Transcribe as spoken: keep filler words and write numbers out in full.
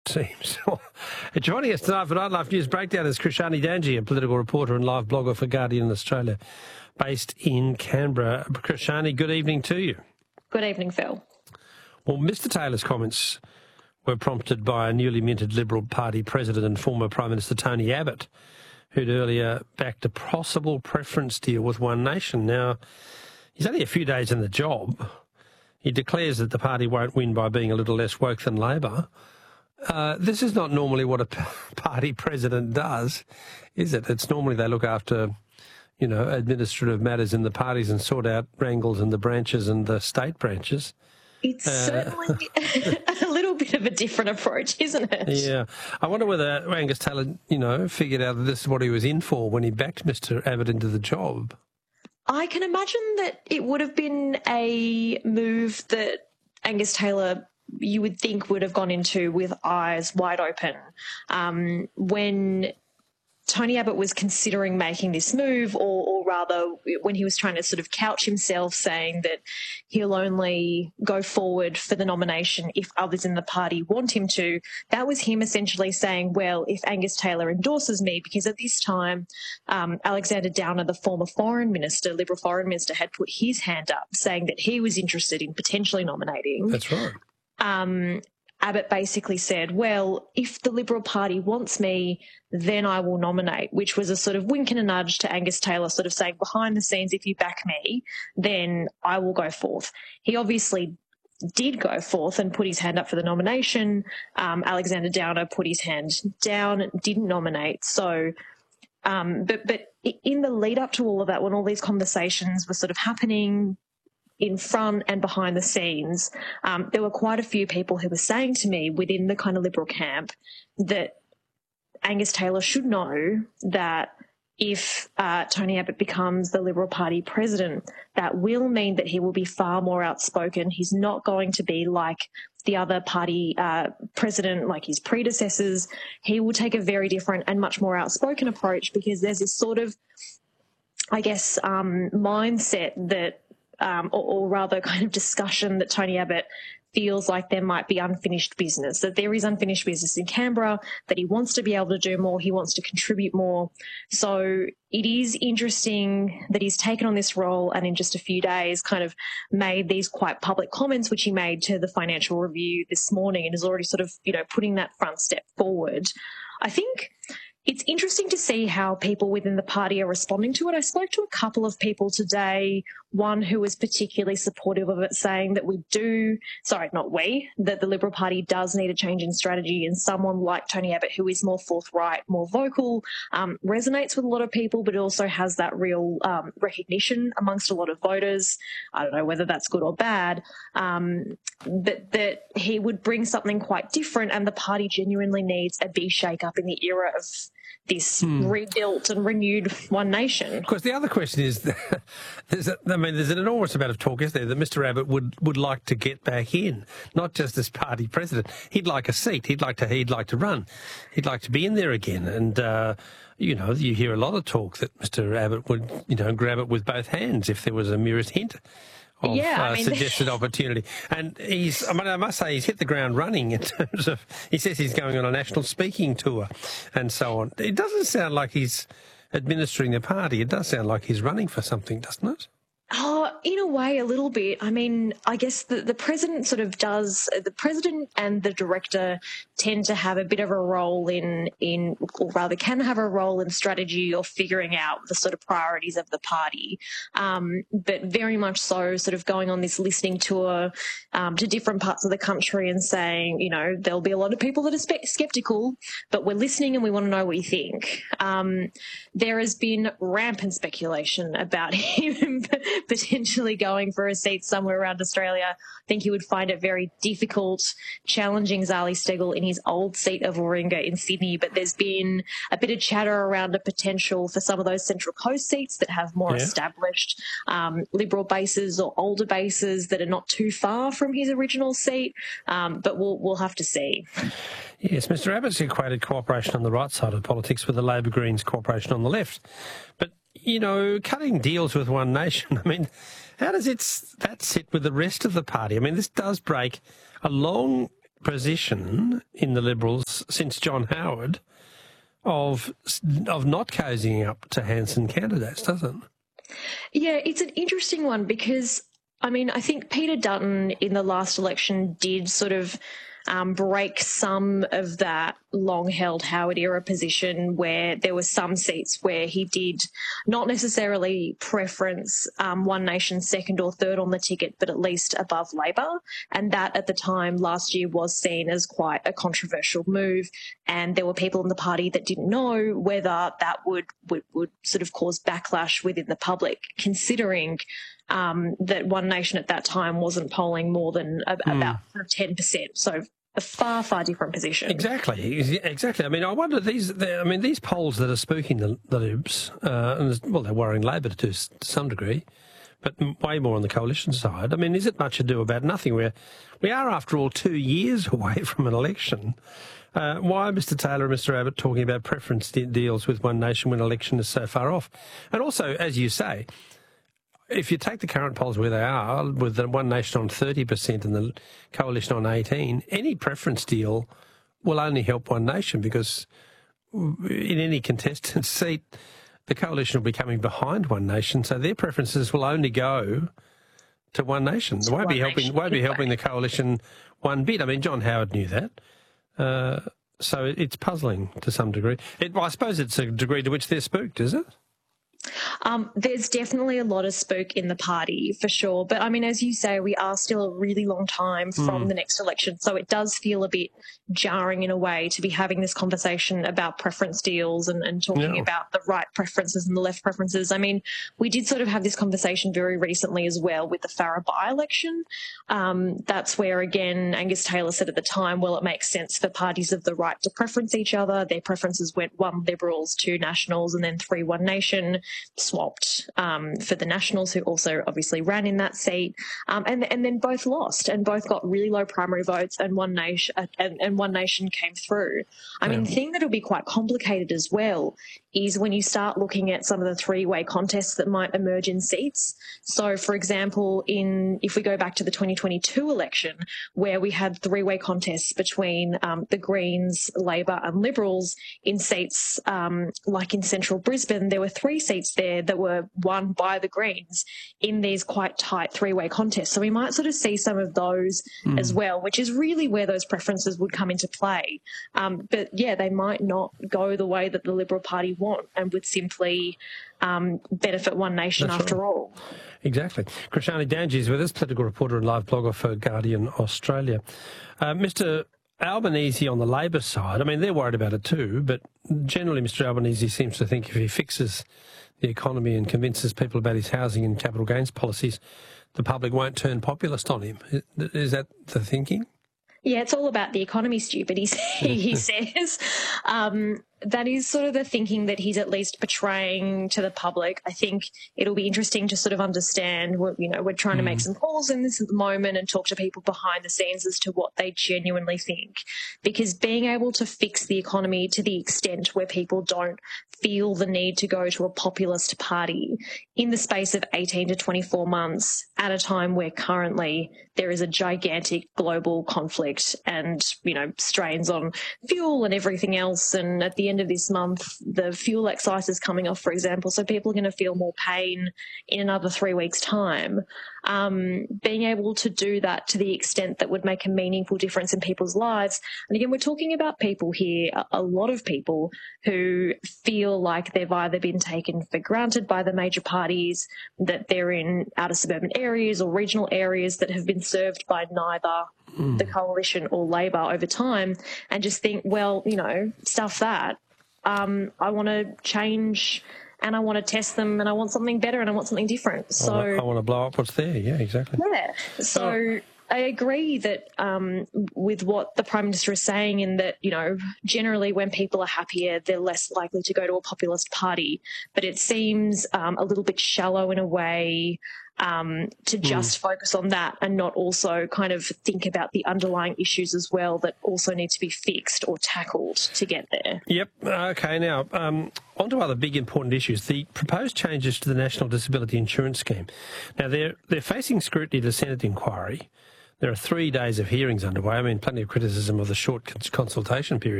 seems. Joining us tonight for Nightlife News Breakdown is Krishani Danji, a political reporter and live blogger for Guardian Australia, based in Canberra. Krishani, good evening to you. Good evening, Phil. Well, Mister Taylor's comments were prompted by a newly minted Liberal Party president and former Prime Minister Tony Abbott, who'd earlier backed a possible preference deal with One Nation. Now, he's only a few days in the job. He declares that the party won't win by being a little less woke than Labor. Uh, this is not normally what a party president does, is it? It's normally they look after, you know, administrative matters in the parties and sort out wrangles in the branches and the state branches. It's uh, certainly a little bit of a different approach, isn't it? Yeah. I wonder whether Angus Taylor, you know, figured out that this is what he was in for when he backed Mister Abbott into the job. I can imagine that it would have been a move that Angus Taylor, you would think, would have gone into with eyes wide open. Um, when Tony Abbott was considering making this move, or, or rather when he was trying to sort of couch himself saying that he'll only go forward for the nomination if others in the party want him to, that was him essentially saying, well, if Angus Taylor endorses me, because at this time um, Alexander Downer, the former foreign minister, Liberal foreign minister, had put his hand up saying that he was interested in potentially nominating. That's right. Um, Abbott basically said, well, if the Liberal Party wants me, then I will nominate, which was a sort of wink and a nudge to Angus Taylor, sort of saying behind the scenes, if you back me, then I will go forth. He obviously did go forth and put his hand up for the nomination. Um, Alexander Downer put his hand down, didn't nominate. So, um, but, but in the lead up to all of that, when all these conversations were sort of happening in front and behind the scenes, um, there were quite a few people who were saying to me within the kind of Liberal camp that Angus Taylor should know that if uh, Tony Abbott becomes the Liberal Party president, that will mean that he will be far more outspoken. He's not going to be like the other party uh, president, like his predecessors. He will take a very different and much more outspoken approach, because there's this sort of, I guess, um, mindset that Um, or, or rather kind of discussion that Tony Abbott feels like there might be unfinished business, that there is unfinished business in Canberra, that he wants to be able to do more, he wants to contribute more. So it is interesting that he's taken on this role and in just a few days kind of made these quite public comments, which he made to the Financial Review this morning, and is already sort of, you know, putting that front step forward. I think it's interesting to see how people within the party are responding to it. I spoke to a couple of people today, one who was particularly supportive of it, saying that we do, sorry, not we, that the Liberal Party does need a change in strategy, and someone like Tony Abbott, who is more forthright, more vocal, um, resonates with a lot of people, but also has that real um, recognition amongst a lot of voters. I don't know whether that's good or bad, um, but that he would bring something quite different, and the party genuinely needs a big shake-up in the era of this hmm. rebuilt and renewed One Nation. Of course, the other question is, that there's a, I mean, there's an enormous amount of talk, is there, that Mister Abbott would, would like to get back in, not just as party president. He'd like a seat. He'd like to. He'd like to run. He'd like to be in there again. And uh, you know, you hear a lot of talk that Mister Abbott would, you know, grab it with both hands if there was a merest hint of yeah, I uh, mean, suggested opportunity. And he's, I mean, I must say he's hit the ground running in terms of, he says he's going on a national speaking tour and so on. It doesn't sound like he's administering the party. It does sound like he's running for something, doesn't it? Oh, in a way, a little bit. I mean, I guess the, the president sort of does, the president and the director tend to have a bit of a role in, in, or rather can have a role in strategy or figuring out the sort of priorities of the party. Um, but very much so sort of going on this listening tour um, to different parts of the country and saying, you know, there'll be a lot of people that are spe- sceptical, but we're listening and we want to know what you think. Um, there has been rampant speculation about him potentially going for a seat somewhere around Australia. I think he would find it very difficult challenging Zali Steggall in his old seat of Warringah in Sydney, but there's been a bit of chatter around a potential for some of those Central Coast seats that have more yeah. established um, Liberal bases or older bases that are not too far from his original seat, um, but we'll, we'll have to see. Yes, Mister Abbott's equated cooperation on the right side of politics with the Labor Greens cooperation on the left. But, you know, cutting deals with One Nation, I mean, how does it that sit with the rest of the party? I mean, this does break a long position in the Liberals since John Howard of of not cozying up to Hanson candidates, doesn't it? Yeah, it's an interesting one because, I mean, I think Peter Dutton in the last election did sort of um, break some of that long-held Howard-era position where there were some seats where he did not necessarily preference um, One Nation second or third on the ticket, but at least above Labor. And that at the time last year was seen as quite a controversial move. And there were people in the party that didn't know whether that would, would, would sort of cause backlash within the public, considering um, that One Nation at that time wasn't polling more than a, mm. about ten percent. So a far, far different position. Exactly, exactly. I mean, I wonder these. I mean, these polls that are spooking the, the Libs, uh, and well, they're worrying Labor to some degree, but way more on the coalition side. I mean, is it much ado about nothing? We're we are, after all, two years away from an election. Uh, why are Mister Taylor and Mister Abbott talking about preference de- deals with One Nation when election is so far off? And also, as you say, if you take the current polls where they are, with the One Nation on thirty percent and the Coalition on eighteen, any preference deal will only help One Nation because in any contested seat, the Coalition will be coming behind One Nation, so their preferences will only go to One Nation. It won't be helping, won't be helping the Coalition one bit. I mean, John Howard knew that. Uh, so it's puzzling to some degree. It, well, I suppose it's a degree to which they're spooked, is it? Um, there's definitely a lot of spook in the party, for sure. But, I mean, as you say, we are still a really long time from mm. the next election, so it does feel a bit jarring in a way to be having this conversation about preference deals and, and talking yeah. about the right preferences and the left preferences. I mean, we did sort of have this conversation very recently as well with the Farrer by-election. Um, that's where, again, Angus Taylor said at the time, well, it makes sense for parties of the right to preference each other. Their preferences went one Liberals, two Nationals, and then three One Nation, swapped um, for the Nationals, who also obviously ran in that seat, um, and and then both lost and both got really low primary votes, and One Nation uh, and, and One Nation came through. I yeah. mean, the thing that'll be quite complicated as well is when you start looking at some of the three-way contests that might emerge in seats. So, for example, in if we go back to the twenty twenty-two election, where we had three-way contests between um, the Greens, Labor and Liberals in seats um, like in central Brisbane, there were three seats there that were won by the Greens in these quite tight three-way contests. So we might sort of see some of those mm. as well, which is really where those preferences would come into play. Um, but, yeah, they might not go the way that the Liberal Party want and would simply um, benefit One Nation That's after right. all. Exactly. Krishani Danji is with us, political reporter and live blogger for Guardian Australia. Uh, Mister Albanese on the Labor side, I mean, they're worried about it too, but generally Mister Albanese seems to think if he fixes the economy and convinces people about his housing and capital gains policies, the public won't turn populist on him. Is that the thinking? Yeah, it's all about the economy, stupid, he, he says. Um, that is sort of the thinking that he's at least portraying to the public. I think it'll be interesting to sort of understand, what, you know, we're trying mm. to make some calls in this at the moment and talk to people behind the scenes as to what they genuinely think. Because being able to fix the economy to the extent where people don't feel the need to go to a populist party in the space of eighteen to twenty-four months at a time where currently there is a gigantic global conflict and, you know, strains on fuel and everything else. And at the end of this month, the fuel excise is coming off, for example, so people are going to feel more pain in another three weeks' time. Um, being able to do that to the extent that would make a meaningful difference in people's lives. And again, we're talking about people here, a lot of people who feel like they've either been taken for granted by the major parties, that they're in outer suburban areas or regional areas that have been served by neither mm. the Coalition or Labor over time, and just think, well, you know, stuff that. Um, I want to change and I want to test them and I want something better and I want something different. So I want to, I want to blow up what's there. Yeah, exactly. Yeah. So oh. I agree that um, with what the Prime Minister is saying, in that, you know, generally when people are happier, they're less likely to go to a populist party. But it seems um, a little bit shallow in a way um, to just mm. focus on that and not also kind of think about the underlying issues as well that also need to be fixed or tackled to get there. Yep. Okay, now um, on to other big important issues. The proposed changes to the National Disability Insurance Scheme. Now, they're, they're facing scrutiny to the Senate inquiry. There are three days of hearings underway. I mean, plenty of criticism of the short consultation period.